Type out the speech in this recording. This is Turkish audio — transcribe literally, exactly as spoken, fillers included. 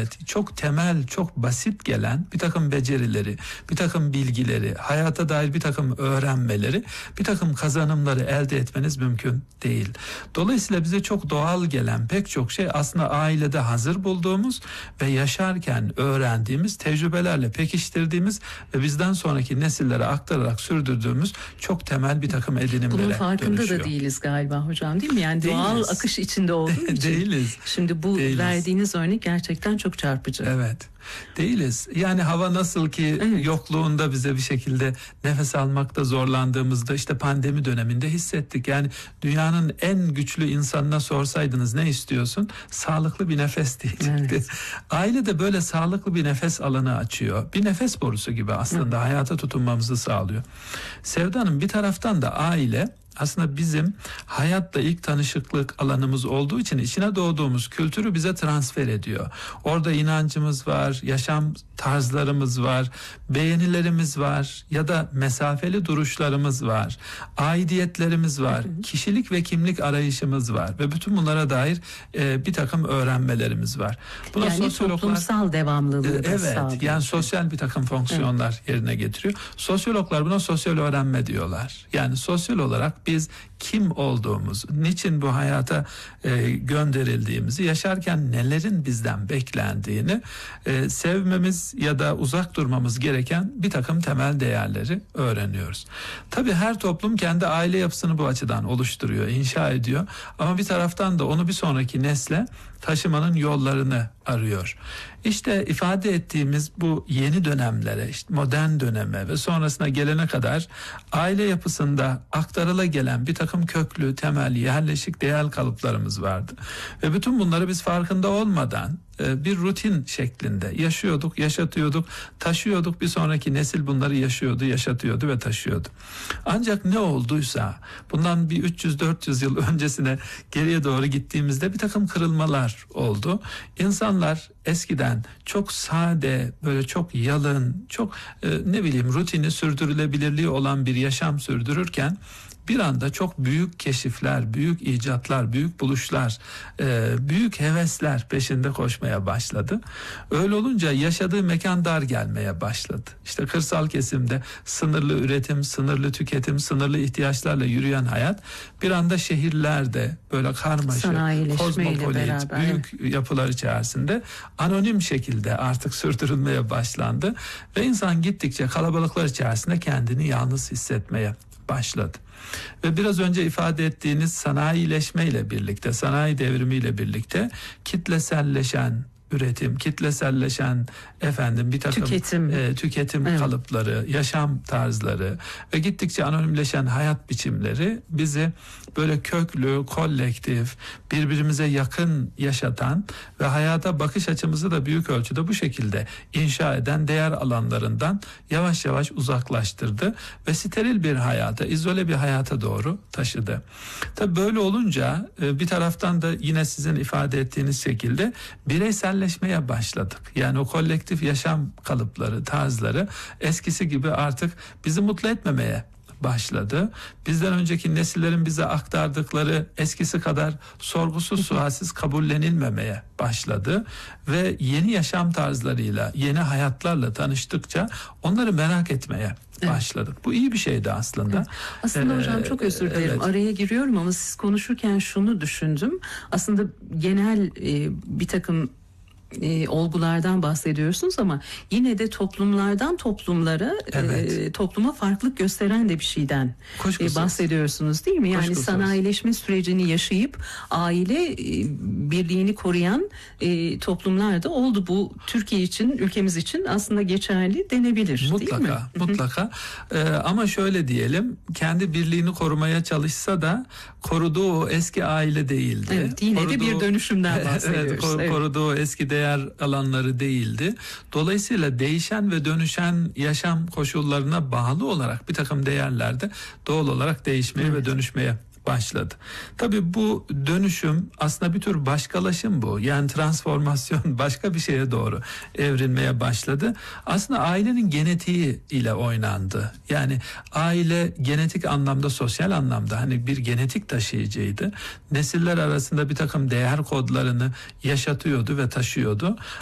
Evet, çok temel, çok basit gelen bir takım becerileri, bir takım bilgileri, hayata dair bir takım öğrenmeleri, bir takım kazanımları elde etmeniz mümkün değil. Dolayısıyla bize çok doğal gelen pek çok şey aslında ailede hazır bulduğumuz ve yaşarken öğrendiğimiz, tecrübelerle pekiştirdiğimiz ve bizden sonraki nesillere aktararak sürdürdüğümüz çok temel bir takım edinimlere bunun farkında dönüşüyor. da değiliz galiba hocam, değil mi? Yani Değiliz. Doğal akış içinde olduğu için. Değiliz. Şimdi bu Değiliz. verdiğiniz örnek gerçekten çok çarpıcı. Evet. Değiliz. Yani hava nasıl ki Evet. yokluğunda bize bir şekilde nefes almakta zorlandığımızda işte pandemi döneminde hissettik. Yani dünyanın en güçlü insanına sorsaydınız ne istiyorsun? Sağlıklı bir nefes diyecekti. Evet. Aile de böyle sağlıklı bir nefes alanı açıyor. Bir nefes borusu gibi aslında evet. hayata tutunmamızı sağlıyor. Sevda Hanım, bir taraftan da aile aslında bizim hayatla ilk tanışıklık alanımız olduğu için içine doğduğumuz kültürü bize transfer ediyor. Orada inancımız var, yaşam tarzlarımız var, beğenilerimiz var ya da mesafeli duruşlarımız var, aidiyetlerimiz var, kişilik ve kimlik arayışımız var ve bütün bunlara dair e, bir takım öğrenmelerimiz var. Buna yani sosyologlar, toplumsal devamlılığı e, da evet, sağlıyor. yani sosyal bir takım fonksiyonlar evet. yerine getiriyor. Sosyologlar buna sosyal öğrenme diyorlar. Yani sosyal olarak biz kim olduğumuzu, niçin bu hayata e, gönderildiğimizi, yaşarken nelerin bizden beklendiğini, e, sevmemiz ya da uzak durmamız gereken bir takım temel değerleri öğreniyoruz. Tabii her toplum kendi aile yapısını bu açıdan oluşturuyor, inşa ediyor. Ama bir taraftan da onu bir sonraki nesle taşımanın yollarını arıyor. İşte ifade ettiğimiz bu yeni dönemlere, işte modern döneme ve sonrasına gelene kadar aile yapısında aktarıla gelen bir takım köklü, temel, yerleşik değer kalıplarımız vardı. Ve bütün bunları biz farkında olmadan bir rutin şeklinde yaşıyorduk, yaşatıyorduk, taşıyorduk. Bir sonraki nesil bunları yaşıyordu, yaşatıyordu ve taşıyordu. Ancak ne olduysa bundan bir üç yüz dört yüz yıl öncesine geriye doğru gittiğimizde bir takım kırılmalar oldu. İnsanlar eskiden çok sade, böyle çok yalın, çok e, ne bileyim rutini, sürdürülebilirliği olan bir yaşam sürdürürken bir anda çok büyük keşifler, büyük icatlar, büyük buluşlar, e, büyük hevesler peşinde koşmaya başladı. Öyle olunca yaşadığı mekan dar gelmeye başladı. İşte kırsal kesimde sınırlı üretim, sınırlı tüketim, sınırlı ihtiyaçlarla yürüyen hayat bir anda şehirlerde böyle karmaşık, kozmopolit, büyük yapılar içerisinde anonim şekilde artık sürdürülmeye başlandı. Ve insan gittikçe kalabalıklar içerisinde kendini yalnız hissetmeye başladı. Ve biraz önce ifade ettiğiniz sanayileşmeyle birlikte, sanayi devrimiyle birlikte kitleselleşen üretim, kitleselleşen efendim bir takım tüketim, e, tüketim evet. kalıpları, yaşam tarzları ve gittikçe anonimleşen hayat biçimleri bizi böyle köklü, kolektif, birbirimize yakın yaşatan ve hayata bakış açımızı da büyük ölçüde bu şekilde inşa eden değer alanlarından yavaş yavaş uzaklaştırdı ve steril bir hayata, izole bir hayata doğru taşıdı. Tabii böyle olunca bir taraftan da yine sizin ifade ettiğiniz şekilde bireyselleşmeye başladık. Yani o kolektif yaşam kalıpları, tarzları eskisi gibi artık bizi mutlu etmemeye başladı. Bizden önceki nesillerin bize aktardıkları eskisi kadar sorgusuz sualsiz kabullenilmemeye başladı ve yeni yaşam tarzlarıyla, yeni hayatlarla tanıştıkça onları merak etmeye başladık. Evet. Bu iyi bir şeydi aslında. Evet. Aslında ee, hocam çok özür dilerim. Evet. Araya giriyorum ama siz konuşurken şunu düşündüm. Aslında genel e, bir takım E, olgulardan bahsediyorsunuz ama yine de toplumlardan toplumlara evet. e, topluma farklılık gösteren de bir şeyden e, bahsediyorsunuz değil mi? Yani Kuşkusuz. Sanayileşme sürecini yaşayıp aile e, birliğini koruyan e, toplumlar da oldu. Bu Türkiye için, ülkemiz için aslında geçerli denebilir mutlaka, değil mi? Mutlaka. ee, ama şöyle diyelim, kendi birliğini korumaya çalışsa da koruduğu o eski aile değildi. Evet, yine koruduğu, de bir dönüşümden bahsediyoruz. evet, kor, evet. Koruduğu eski değer alanları değildi. Dolayısıyla değişen ve dönüşen yaşam koşullarına bağlı olarak bir takım değerlerde doğal olarak değişmeye evet. ve dönüşmeye başladı. Tabii bu dönüşüm aslında bir tür başkalaşım bu. Yani transformasyon başka bir şeye doğru evrilmeye başladı. Aslında ailenin genetiği ile oynandı. Yani aile genetik anlamda, sosyal anlamda hani bir genetik taşıyıcıydı. Nesiller arasında bir takım değer kodlarını yaşatıyordu ve taşıyordu.